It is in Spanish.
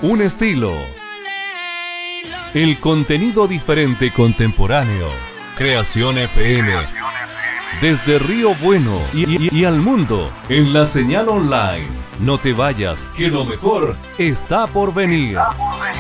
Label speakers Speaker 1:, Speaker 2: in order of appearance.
Speaker 1: un estilo, el contenido diferente contemporáneo. Creación FM, desde Río Bueno y al mundo, en la señal online. No te vayas, que lo mejor está por venir.